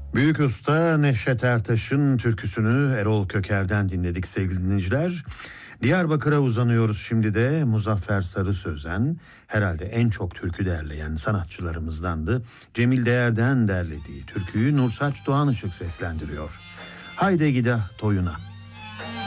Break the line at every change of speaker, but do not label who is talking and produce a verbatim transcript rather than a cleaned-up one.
Büyük usta Neşet Ertaş'ın türküsünü Erol Köker'den dinledik sevgili dinleyiciler. Diyarbakır'a uzanıyoruz şimdi de. Muzaffer Sarı Sözen herhalde en çok türkü derleyen sanatçılarımızdandı. Cemil Değer'den derlediği türküyü Nursaç Doğan Işık seslendiriyor. Haydi gidah toyuna.